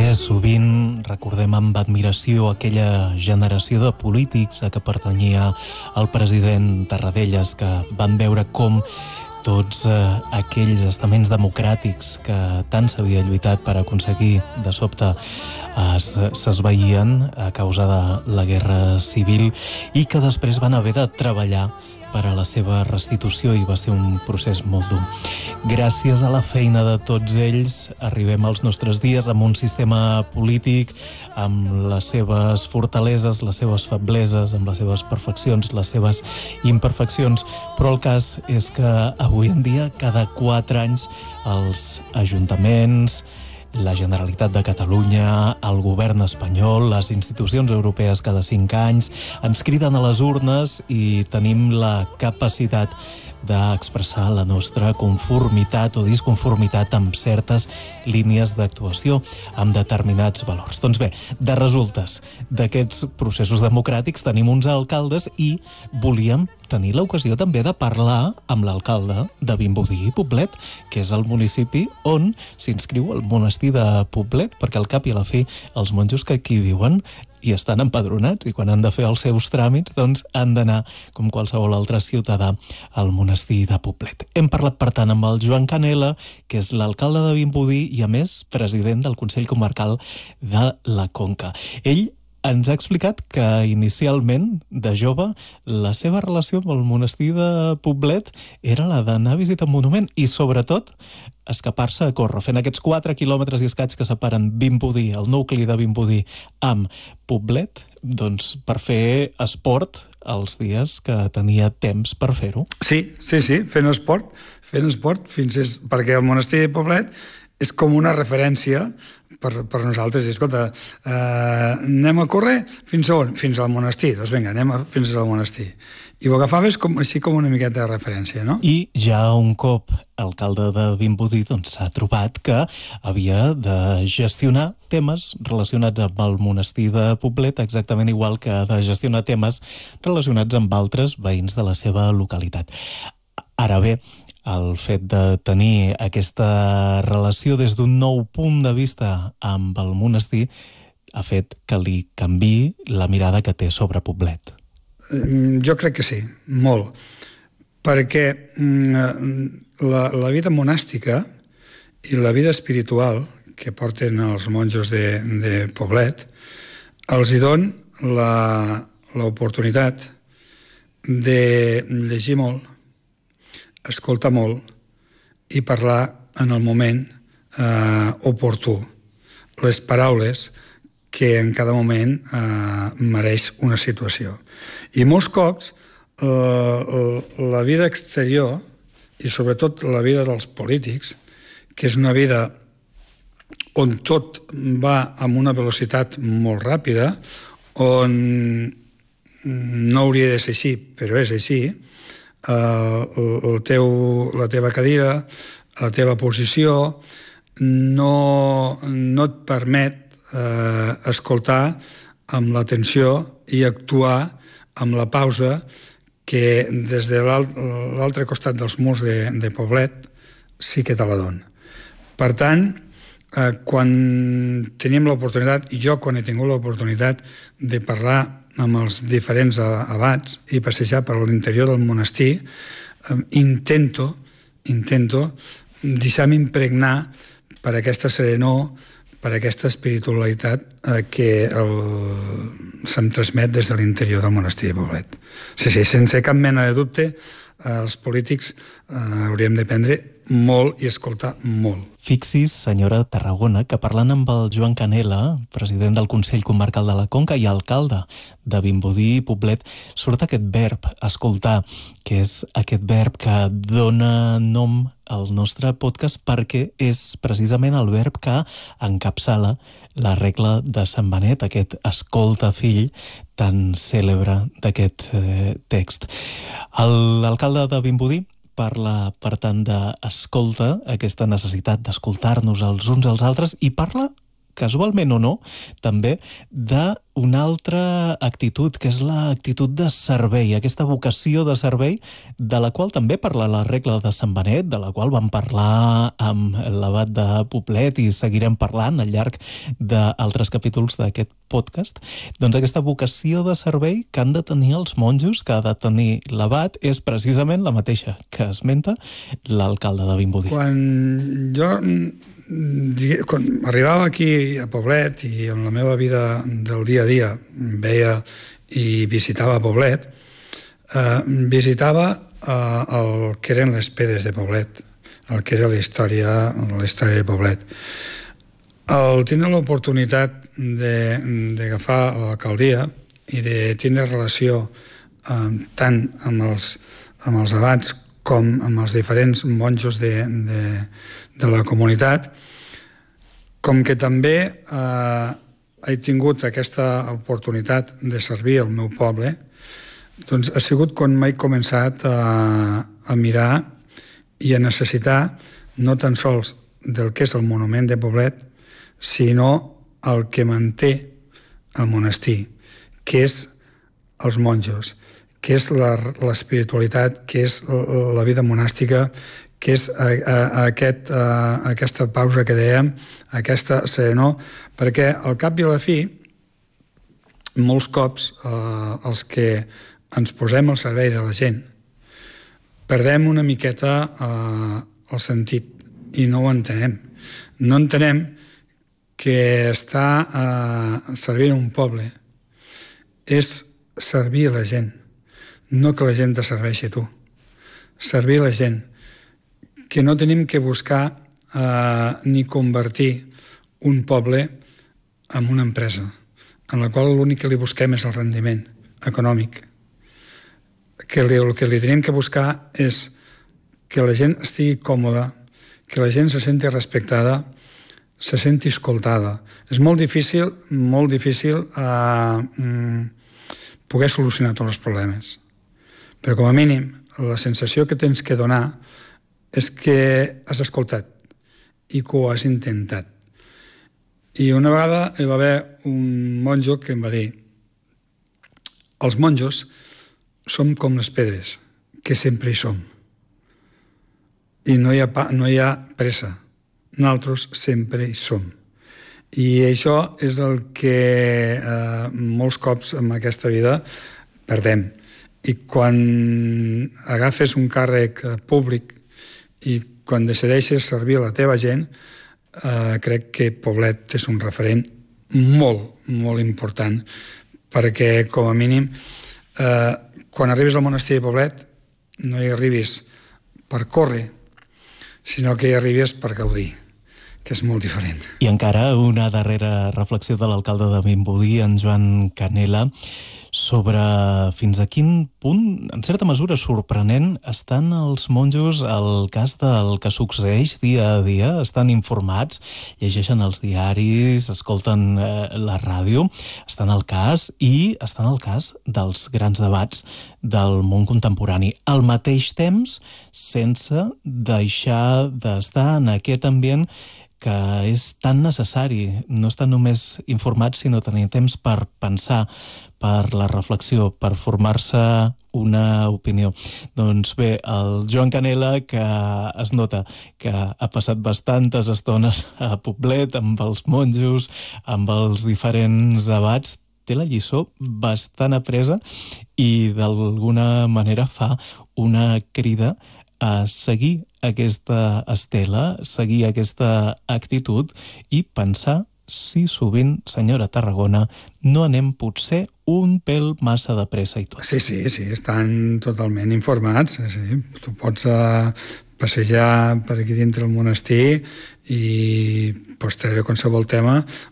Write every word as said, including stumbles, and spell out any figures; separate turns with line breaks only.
Perquè sovint recordem amb admiració aquella generació de polítics a què pertanyia el president Tarradellas, que van veure com tots eh, aquells estaments democràtics que tant s'havia lluitat per aconseguir de sobte eh, s'esvaïen a causa de la guerra civil i que després van haver de treballar per a la seva restitució i va ser un procés molt dur. Gràcies a la feina de tots ells arribem als nostres dies amb un sistema polític amb les seves fortaleses, les seves febleses, amb les seves perfeccions, les seves imperfeccions, però el cas és que avui en dia cada quatre anys els ajuntaments, la Generalitat de Catalunya, el govern espanyol, les institucions europees cada cinc anys, ens criden a les urnes i tenim la capacitat d'expressar la nostra conformitat o disconformitat amb certes línies d'actuació, amb determinats valors. Doncs bé, de resultes d'aquests processos democràtics tenim uns alcaldes i volíem tenir l'ocasió també de parlar amb l'alcalde de Vimbodí i Poblet, que és el municipi on s'inscriu el monestir de Poblet, perquè al cap i a la fi els monjos que aquí viuen i estan empadronats i quan han de fer els seus tràmits doncs han d'anar, com qualsevol altre ciutadà, al monestir de Poblet. Hem parlat, per tant, amb el Joan Canela, que és l'alcalde de Vimbodí i, a més, president del Consell Comarcal de la Conca. Ell ens ha explicat que inicialment, de jove, la seva relació amb el monestir de Poblet era la d'anar a visitar un monument i, sobretot, escapar-se a córrer, fent aquests quatre quilòmetres i escaig que separen Vimbodí, el nucli de Vimbodí, amb Poblet, doncs per fer esport els dies que tenia temps per fer-ho.
Sí, sí, sí, fent esport, fent esport, fins és, perquè el monestir de Poblet és com una referència per, per nosaltres. I, escolta, eh, anem a córrer fins a on? Fins al monestir. Doncs vinga, anem a, fins al monestir. I ho agafaves com, així com una miqueta de referència, no?
I ja un cop alcalde de Vimbodí doncs, s'ha trobat que havia de gestionar temes relacionats amb el monestir de Poblet, exactament igual que de gestionar temes relacionats amb altres veïns de la seva localitat. Ara bé, el fet de tenir aquesta relació des d'un nou punt de vista amb el monestir ha fet que li canviï la mirada que té sobre Poblet.
Jo crec que sí, molt. Perquè la, la vida monàstica i la vida espiritual que porten els monjos de, de Poblet els hi don l'oportunitat de llegir molt, escoltar molt i parlar en el moment eh, oportú. Les paraules que en cada moment eh, mereix una situació. I molts cops eh, la vida exterior i sobretot la vida dels polítics, que és una vida on tot va amb una velocitat molt ràpida, on no hauria de ser així, però és així, eh, el, el teu, la teva cadira, la teva posició, no, no et permet eh, escoltar amb l'atenció i actuar amb la pausa que des de l'altre costat dels murs de, de Poblet sí que te la dona. Per tant, eh, quan tenim l'oportunitat, i jo quan he tingut l'oportunitat de parlar amb els diferents abats i passejar per l'interior del monestir, eh, intento, intento deixar-me impregnar per aquesta serenor, per aquesta espiritualitat eh, que el, se'm transmet des de l'interior del monestir de Poblet. Sí, sí, sense cap mena de dubte, eh, els polítics eh, hauríem d'aprendre molt i escoltar molt.
Fixi's, senyora Tarragona, que parlant amb el Joan Canela, president del Consell Comarcal de la Conca i alcalde de Vimbodí i Poblet, surt aquest verb, escoltar, que és aquest verb que dona nom al nostre podcast perquè és precisament el verb que encapçala la regla de Sant Benet, aquest escolta fill tan cèlebre d'aquest eh, text. L'alcalde de Vimbodí parla, per tant, d'escolta, aquesta necessitat d'escoltar-nos els uns als altres, i parla casualment o no, també, d'una altra actitud, que és l'actitud de servei, aquesta vocació de servei, de la qual també parla la regla de Sant Benet, de la qual vam parlar amb l'abat de Poblet i seguirem parlant al llarg d'altres capítols d'aquest podcast. Doncs aquesta vocació de servei que han de tenir els monjos, que ha de tenir l'abat, és precisament la mateixa que esmenta l'alcalde de Vimbodí.
Quan jo quan arribava aquí a Poblet i en la meva vida del dia a dia veia i visitava Poblet, eh, visitava eh, el que eren les pedres de Poblet, el que era la història, la història de Poblet. Al tindre l'oportunitat d'agafar l'alcaldia i de tindre relació eh, tant amb els, amb els abats com amb els diferents monjos de, de, de la comunitat, com que també eh, he tingut aquesta oportunitat de servir al meu poble, doncs ha sigut quan m'he començat a, a mirar i a necessitar no tan sols del que és el monument de Poblet, sinó el que manté el monestir, que és els monjos, que és l'espiritualitat, que és la vida monàstica, que és a, a, a aquest, a, aquesta pausa que dèiem, aquesta serenor, perquè al cap i a la fi, molts cops eh, els que ens posem al servei de la gent, perdem una miqueta eh, el sentit i no ho entenem. No entenem que estar eh, servint un poble és servir a la gent, no que la gent te serveixi a tu. Servir la gent, que no tenim que buscar eh, ni convertir un poble en una empresa, en la qual l'únic que li busquem és el rendiment econòmic. Que li, el que li tenim que buscar és que la gent estigui còmoda, que la gent se senti respectada, se senti escoltada. És molt difícil, molt difícil eh, poder solucionar tots els problemes. Però com a mínim, la sensació que tens que donar és que has escoltat i que ho has intentat. I una vegada hi va haver un monjo que em va dir: els monjos som com les pedres, que sempre hi som. I no hi ha, pa, no hi ha pressa. Nosaltres sempre hi som. I això és el que eh, molts cops en aquesta vida perdem. I quan agafes un càrrec públic i quan decideixes servir a la teva gent, eh, crec que Poblet és un referent molt, molt important, perquè com a mínim eh, quan arribis al monestir de Poblet no hi arribis per córrer, sinó que hi arribis per gaudir, que és molt diferent.
I encara una darrera reflexió de l'alcalde de Vimbodí, en Joan Canela, sobre fins a quin punt, en certa mesura sorprenent, estan els monjos al cas del que succeeix dia a dia, estan informats, llegeixen els diaris, escolten eh, la ràdio, estan al cas i estan al cas dels grans debats del món contemporani. Al mateix temps, sense deixar d'estar en aquest ambient que és tan necessari, no estar només informats, sinó tenir temps per pensar, per la reflexió, per formar-se una opinió. Doncs bé, el Joan Canela, que es nota que ha passat bastantes estones a Poblet, amb els monjos, amb els diferents abats, té la lliçó bastant apresa i d'alguna manera fa una crida a seguir aquesta estela, seguir aquesta actitud i pensar si sovint, senyora Tarragona, no anem potser un pèl massa de pressa i tot.
Sí, sí, sí, estan totalment informats. Sí. Tu pots uh, passejar per aquí dintre el monestir i pots treure qualsevol tema